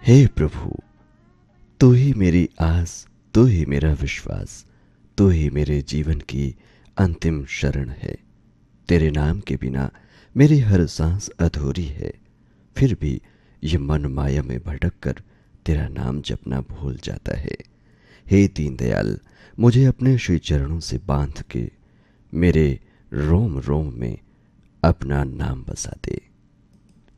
हे प्रभु, तू ही मेरी आस, तू ही मेरा विश्वास, तू ही मेरे जीवन की अंतिम शरण है। तेरे नाम के बिना मेरी हर सांस अधूरी है। फिर भी ये मन माया में भटक कर तेरा नाम जपना भूल जाता है। हे दीनदयाल, मुझे अपने श्री चरणों से बांध के मेरे रोम रोम में अपना नाम बसा दे।